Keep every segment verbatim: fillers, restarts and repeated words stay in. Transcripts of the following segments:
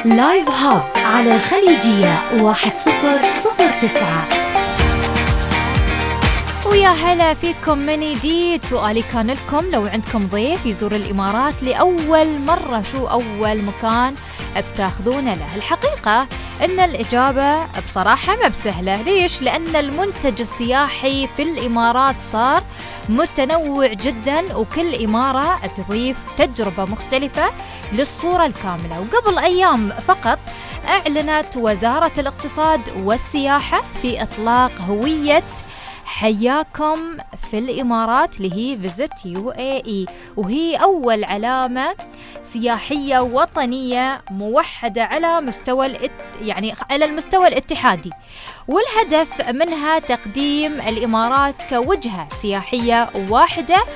لايف هاب على الخليجية واحد صفر صفر تسعة. ويا هلا فيكم من جديد. سؤالي كان لكم، لو عندكم ضيف يزور الإمارات لأول مرة شو أول مكان بتاخذونه له؟ الحقيقة إن الإجابة بصراحة ما بسهلة. ليش؟ لأن المنتج السياحي في الإمارات صار متنوع جدا، وكل إمارة تضيف تجربة مختلفة للصورة الكاملة. وقبل أيام فقط أعلنت وزارة الاقتصاد والسياحة في إطلاق هوية حياكم في الإمارات اللي هي فيزيت يو إيه إي، وهي أول علامة سياحية وطنية موحدة على مستوى الات... يعني على المستوى الاتحادي، والهدف منها تقديم الإمارات كوجهة سياحية واحدة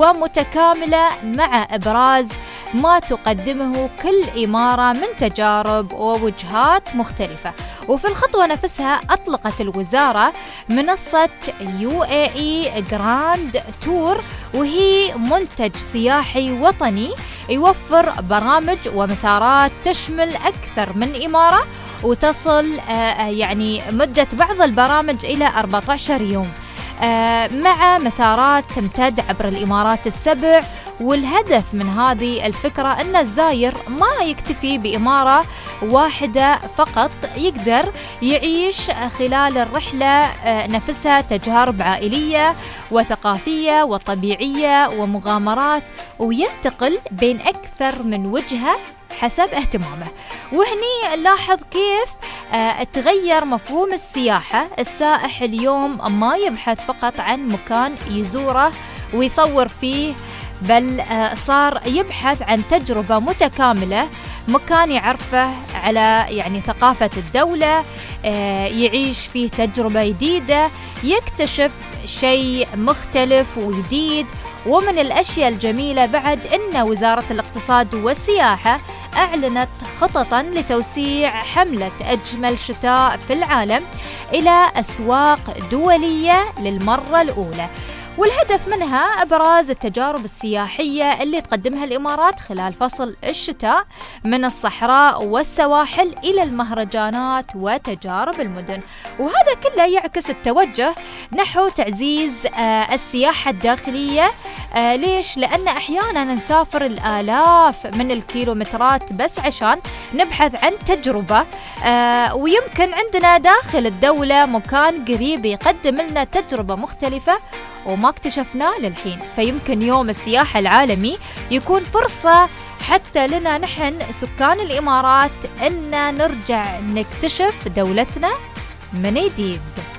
ومتكاملة مع إبراز ما تقدمه كل إمارة من تجارب ووجهات مختلفة. وفي الخطوة نفسها أطلقت الوزارة منصة يو إيه إي جراند تور، وهي منتج سياحي وطني يوفر برامج ومسارات تشمل أكثر من إمارة، وتصل آه يعني مدة بعض البرامج إلى أربعة عشر يوم، آه مع مسارات تمتد عبر الإمارات السبع. والهدف من هذه الفكرة أن الزائر ما يكتفي بإمارة واحدة فقط، يقدر يعيش خلال الرحلة نفسها تجارب عائلية وثقافية وطبيعية ومغامرات، وينتقل بين أكثر من وجهة حسب اهتمامه. وهني نلاحظ كيف اه تغير مفهوم السياحة. السائح اليوم ما يبحث فقط عن مكان يزوره ويصور فيه، بل صار يبحث عن تجربة متكاملة، مكان يعرفه على يعني ثقافة الدولة، يعيش فيه تجربة جديدة، يكتشف شيء مختلف وجديد. ومن الأشياء الجميلة بعد أن وزارة الاقتصاد والسياحة أعلنت خططا لتوسيع حملة أجمل شتاء في العالم إلى أسواق دولية للمرة الأولى، والهدف منها إبراز التجارب السياحية اللي تقدمها الإمارات خلال فصل الشتاء، من الصحراء والسواحل إلى المهرجانات وتجارب المدن. وهذا كله يعكس التوجه نحو تعزيز آه السياحة الداخلية. آه ليش؟ لأن أحيانا نسافر الآلاف من الكيلومترات بس عشان نبحث عن تجربة، آه ويمكن عندنا داخل الدولة مكان قريب يقدم لنا تجربة مختلفة وما اكتشفناه للحين. فيمكن يوم السياحة العالمي يكون فرصة حتى لنا نحن سكان الإمارات أن نرجع نكتشف دولتنا من جديد.